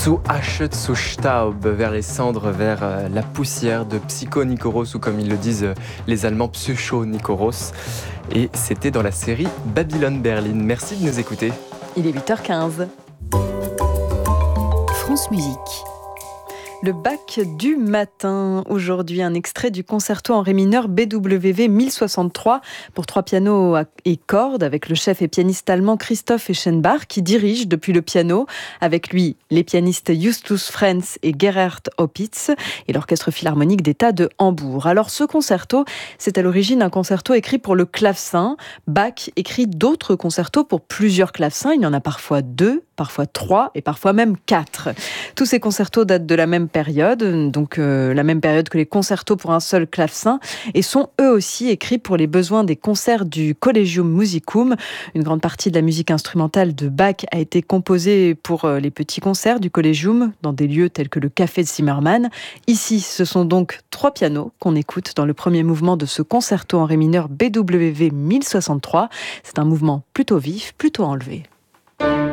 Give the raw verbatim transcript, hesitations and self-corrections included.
Zu Asche zu Staub, vers les cendres, vers euh, la poussière de Psycho Nikoros, ou comme ils le disent euh, les Allemands, Psycho Nikoros. Et c'était dans la série Babylone Berlin. Merci de nous écouter. Il est huit heures quinze. France Musique. Le Bach du matin. Aujourd'hui, un extrait du concerto en ré mineur B W V mille soixante-trois pour trois pianos et cordes avec le chef et pianiste allemand Christoph Eschenbach qui dirige depuis le piano. Avec lui, les pianistes Justus Frenz et Gerhard Opitz et l'Orchestre Philharmonique d'État de Hambourg. Alors ce concerto, c'est à l'origine un concerto écrit pour le clavecin. Bach écrit d'autres concertos pour plusieurs clavecins. Il y en a parfois deux, parfois trois et parfois même quatre. Tous ces concertos datent de la même période, donc euh, la même période que les concertos pour un seul clavecin, et sont eux aussi écrits pour les besoins des concerts du Collegium Musicum. Une grande partie de la musique instrumentale de Bach a été composée pour euh, les petits concerts du Collegium, dans des lieux tels que le Café de Zimmermann. Ici, ce sont donc trois pianos qu'on écoute dans le premier mouvement de ce concerto en ré mineur B W V mille soixante-trois. C'est un mouvement plutôt vif, plutôt enlevé.